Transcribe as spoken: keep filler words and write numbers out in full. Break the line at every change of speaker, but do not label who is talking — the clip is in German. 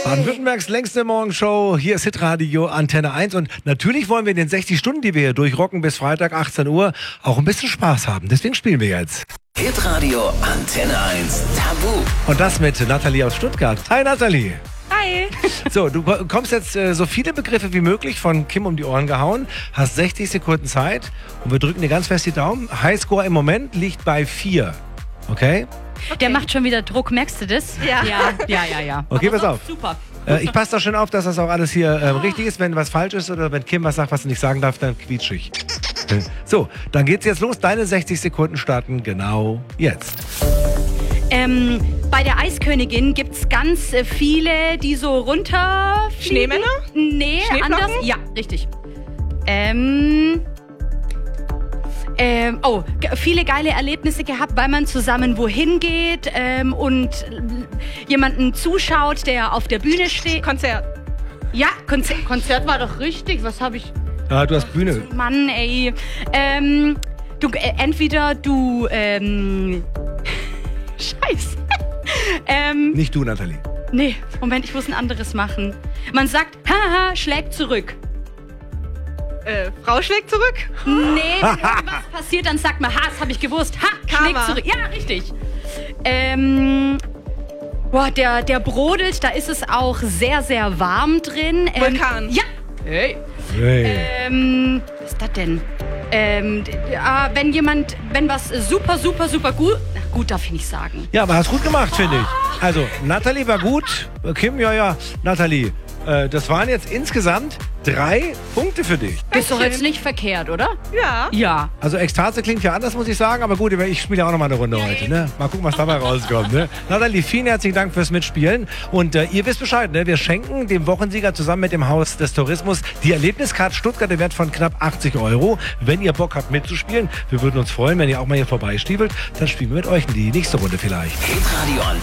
Baden-Württembergs längste Morgenshow. Hier ist Hitradio Antenne eins. Und natürlich wollen wir in den sechzig Stunden, die wir hier durchrocken bis Freitag achtzehn Uhr, auch ein bisschen Spaß haben. Deswegen spielen wir jetzt.
Hitradio Antenne eins Tabu.
Und das mit Nathalie aus Stuttgart. Hi Nathalie.
Hi.
So, du bekommst jetzt äh, so viele Begriffe wie möglich von Kim um die Ohren gehauen. Hast sechzig Sekunden Zeit. Und wir drücken dir ganz fest die Daumen. Highscore im Moment liegt bei vier. Okay?
Okay.
Der macht schon wieder Druck, merkst du das?
Ja.
Ja, ja, ja. ja.
Okay,
Aber
pass auf.
Super.
Äh, ich passe da schon auf, dass das auch alles hier ähm, richtig ist. Wenn was falsch ist oder wenn Kim was sagt, was du nicht sagen darf, dann quietsch ich. So, dann geht's jetzt los. Deine sechzig Sekunden starten genau jetzt.
Ähm, bei der Eiskönigin gibt es ganz äh, viele, die so runter.
Schneemänner?
Nee,
Schneeflocken?
anders. Ja, richtig. Ähm. Ähm, oh, ge- viele geile Erlebnisse gehabt, weil man zusammen wohin geht ähm, und äh, jemanden zuschaut, der auf der Bühne steht.
Konzert.
Ja, Konzer Konzert war doch richtig. Was habe ich?
Ah, du hast Bühne.
Mann, ey. Ähm, du, äh, entweder du, ähm, Scheiße. ähm,
Nicht du, Nathalie.
nee, Moment, ich muss ein anderes machen. Man sagt, haha, schlägt zurück.
Äh, Frau schlägt zurück.
Nee, wenn irgendwas passiert, dann sagt man, ha, das habe ich gewusst. Ha, schlägt
Karma.
zurück. Ja, richtig. Ähm, boah, der, der brodelt, da ist es auch sehr, sehr warm drin. Ähm,
Vulkan.
Ja. Hey.
Hey.
Ähm, was ist das denn? Ähm, d- ah, wenn jemand, wenn was super, super, super gut, na gut, darf ich nicht sagen.
Ja, aber hast gut gemacht, finde ich. Also, Nathalie war gut. Kim, ja, ja. Nathalie, äh, das waren jetzt insgesamt drei Punkte für dich.
Ist doch
Dankeschön.
jetzt nicht verkehrt, oder?
Ja.
Ja.
Also Ekstase klingt ja anders, muss ich sagen, aber gut, ich spiele ja auch noch mal eine Runde heute. Ne? Mal gucken, was dabei rauskommt. Ne? Nathalie, vielen herzlichen Dank fürs Mitspielen. Und äh, ihr wisst Bescheid, ne? Wir schenken dem Wochensieger zusammen mit dem Haus des Tourismus die Erlebniskarte Stuttgart, der Wert von knapp achtzig Euro. Wenn ihr Bock habt mitzuspielen, wir würden uns freuen, wenn ihr auch mal hier vorbeistiefelt, dann spielen wir mit euch in die nächste Runde vielleicht.
Hitradio